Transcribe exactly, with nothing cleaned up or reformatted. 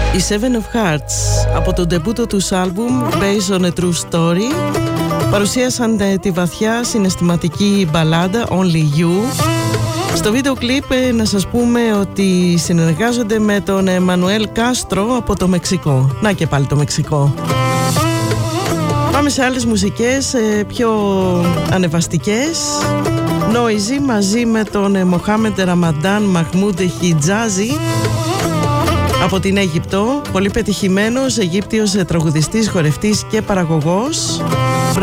Οι Seven of Hearts από το ντεμπούτο τους άλμπουμ Based on a True Story παρουσίασαν τη βαθιά συναισθηματική μπαλάντα Only You. Στο βίντεο κλιπ να σας πούμε ότι συνεργάζονται με τον Μανουέλ Κάστρο από το Μεξικό. Να και πάλι το Μεξικό. Πάμε σε άλλες μουσικές πιο ανεβαστικές. Noisy μαζί με τον Μοχάμεντ Ραμαντάν Μαχμούντ Χιτζάζι από την Αίγυπτο. Πολύ πετυχημένος Αιγύπτιος τραγουδιστής, χορευτής και παραγωγός.